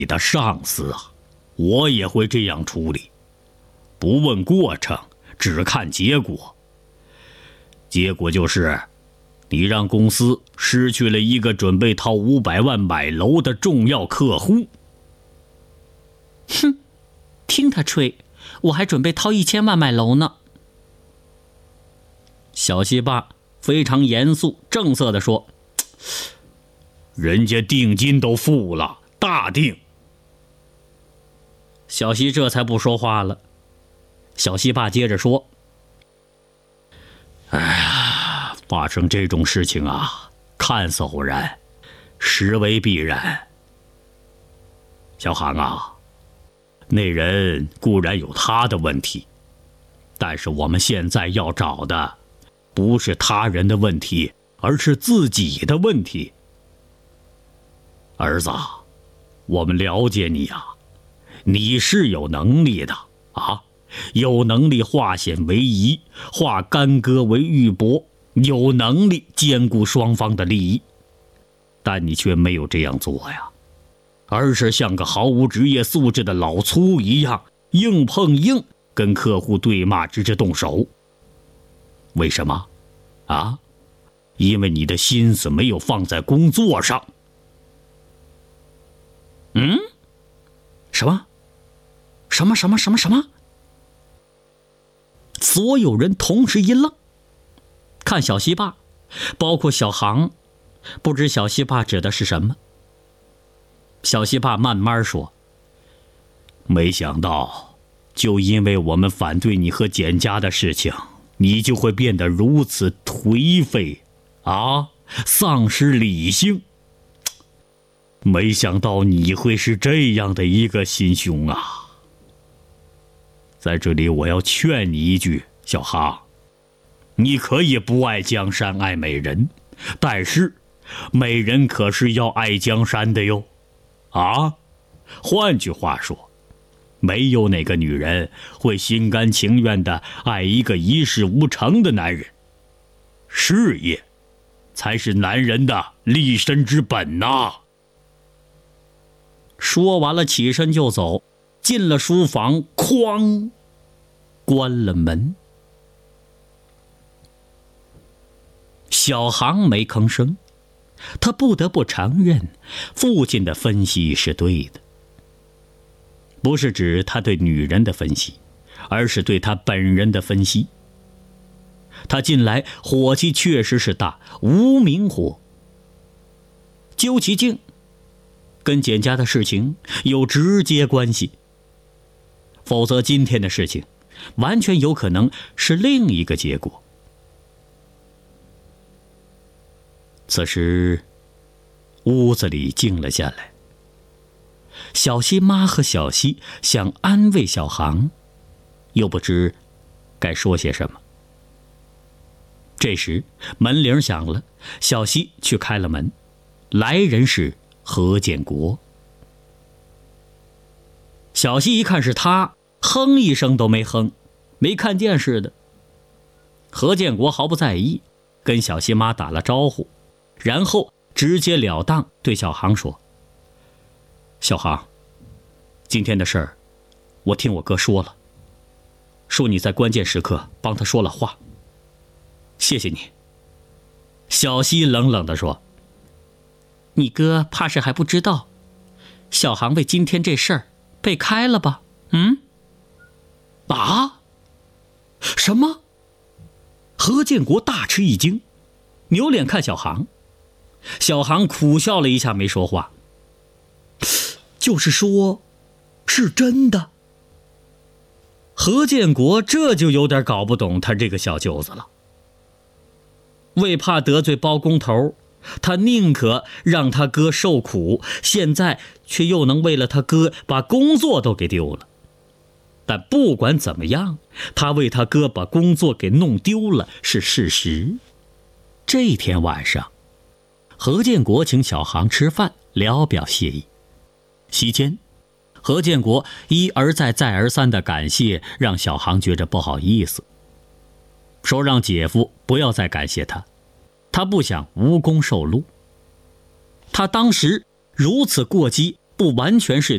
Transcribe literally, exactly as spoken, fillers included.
你的上司啊，我也会这样处理，不问过程，只看结果。结果就是，你让公司失去了一个准备掏五百万买楼的重要客户。 哼，听他吹，我还准备掏一千万买楼呢。 小西爸非常严肃正色地说：“人家定金都付了，大定。”小西这才不说话了。小西爸接着说：“哎呀，发生这种事情啊，看似偶然，实为必然。小航啊，那人固然有他的问题，但是我们现在要找的不是他人的问题，而是自己的问题。儿子，我们了解你啊，你是有能力的啊，有能力化险为夷，化干戈为玉帛，有能力兼顾双方的利益，但你却没有这样做呀，而是像个毫无职业素质的老粗一样，硬碰硬跟客户对骂，直至动手。为什么？啊？因为你的心思没有放在工作上。嗯？什么？什么什么什么什么？所有人同时一愣，看小西爸，包括小航，不知小西爸指的是什么。小西爸慢慢说：“没想到，就因为我们反对你和简家的事情，你就会变得如此颓废，啊，丧失理性。没想到你会是这样的一个心胸啊！在这里，我要劝你一句，小哈，你可以不爱江山爱美人，但是美人可是要爱江山的哟，啊！换句话说，没有哪个女人会心甘情愿地爱一个一事无成的男人，事业才是男人的立身之本呐！”说完了，起身就走，进了书房，哐，关了门。小航没吭声，他不得不承认，父亲的分析是对的。不是指他对女人的分析，而是对他本人的分析。他近来火气确实是大，无名火。究其竟，跟简家的事情有直接关系，否则今天的事情完全有可能是另一个结果。此时，屋子里静了下来。小西妈和小西想安慰小航，又不知该说些什么。这时门铃响了，小西去开了门，来人是何建国。小西一看是他，哼一声都没哼，没看见似的。何建国毫不在意，跟小西妈打了招呼，然后直截了当对小航说：“小航，今天的事儿，我听我哥说了，说你在关键时刻帮他说了话，谢谢你。”小西冷冷地说：“你哥怕是还不知道，小航为今天这事儿被开了吧？嗯？啊？什么？”何建国大吃一惊，扭脸看小航。小航苦笑了一下，没说话。就是说，是真的。何建国这就有点搞不懂他这个小舅子了。为怕得罪包工头，他宁可让他哥受苦，现在却又能为了他哥把工作都给丢了。但不管怎么样，他为他哥把工作给弄丢了是事实。这天晚上，何建国请小航吃饭，聊表谢意。席间，何建国一而再再而三的感谢，让小航觉着不好意思，说让姐夫不要再感谢他，他不想无功受禄。他当时如此过激，不完全是